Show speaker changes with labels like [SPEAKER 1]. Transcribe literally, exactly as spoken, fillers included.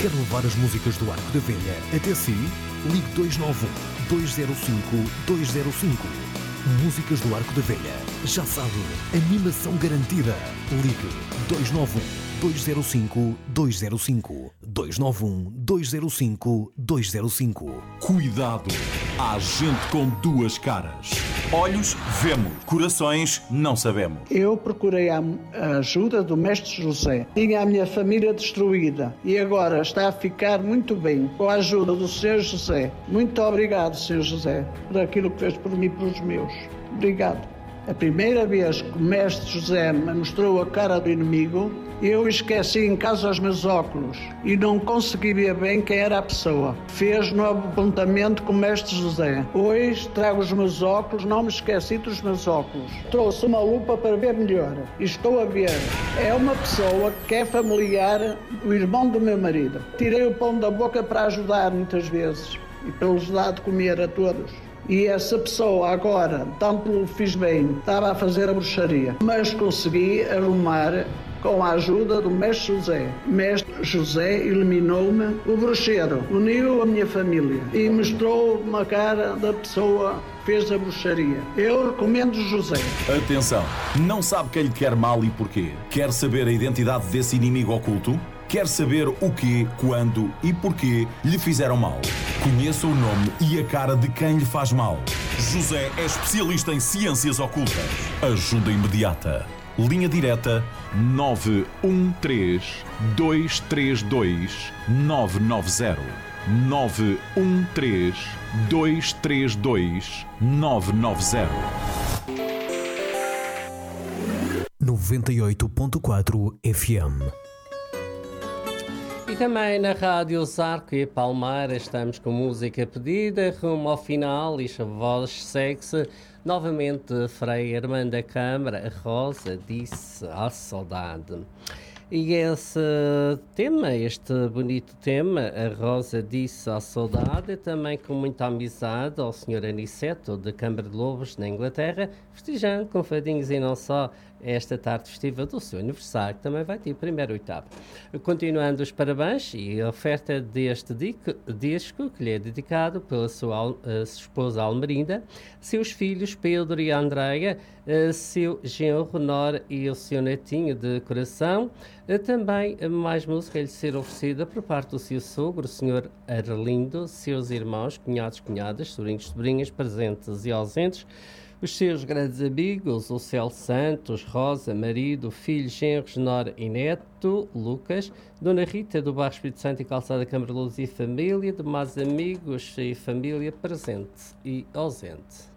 [SPEAKER 1] Quer levar as músicas do Arco da Velha até si? Ligue dois nove um, dois zero cinco, dois zero cinco. Músicas do Arco da Velha. Já sabe, animação garantida. Ligue dois nove um, dois zero cinco, dois zero cinco. dois nove um, dois zero cinco, dois zero cinco.
[SPEAKER 2] Cuidado! Há gente com duas caras. Olhos, vemos. Corações, não sabemos.
[SPEAKER 3] Eu procurei a ajuda do Mestre José. Tinha a minha família destruída e agora está a ficar muito bem com a ajuda do senhor José. Muito obrigado, senhor José, por aquilo que fez por mim e pelos meus. Obrigado. A primeira vez que o Mestre José me mostrou a cara do inimigo, eu esqueci em casa os meus óculos e não consegui ver bem quem era a pessoa. Fez novo apontamento com o Mestre José. Hoje trago os meus óculos, não me esqueci dos meus óculos. Trouxe uma lupa para ver melhor e estou a ver. É uma pessoa que é familiar do irmão do meu marido. Tirei o pão da boca para ajudar muitas vezes e para lhes dar de comer a todos. E essa pessoa agora, tanto lhe fiz bem, estava a fazer a bruxaria. Mas consegui arrumar com a ajuda do Mestre José. Mestre José eliminou-me o bruxeiro, uniu a minha família e mostrou uma cara da pessoa que fez a bruxaria. Eu recomendo José.
[SPEAKER 2] Atenção, não sabe quem lhe quer mal e porquê? Quer saber a identidade desse inimigo oculto? Quer saber o quê, quando e porquê lhe fizeram mal? Conheça o nome e a cara de quem lhe faz mal. José é especialista em ciências ocultas. Ajuda imediata. Linha direta nove um três, dois três dois, nove nove zero. nove um três, dois três dois, nove nove zero.
[SPEAKER 1] noventa e oito ponto quatro F M.
[SPEAKER 4] E também na Rádio Zarco e Palmeira estamos com música pedida, rumo ao final e a voz segue-se novamente. Frei Armando da Câmara, a Rosa disse à saudade. E esse tema, este bonito tema, a Rosa disse à saudade, também com muita amizade ao senhor Aniceto, de Câmara de Lobos, na Inglaterra, festejando com fadinhos e não só esta tarde festiva do seu aniversário, que também vai ter primeiro oitavo. Continuando os parabéns e a oferta deste disco, que lhe é dedicado pela sua uh, esposa Almerinda, seus filhos Pedro e Andreia, uh, seu genro Nora e o seu netinho de coração. Uh, também uh, mais música lhe ser oferecida por parte do seu sogro, o senhor Arlindo, seus irmãos, cunhados, cunhadas, sobrinhos, sobrinhas, presentes e ausentes, os seus grandes amigos, o Céu Santos, Rosa, marido, filho, genros, Nora e neto, Lucas, Dona Rita do Bairro Espírito Santo e Calçada Câmara de Luz e família, demais amigos e família presente e ausente.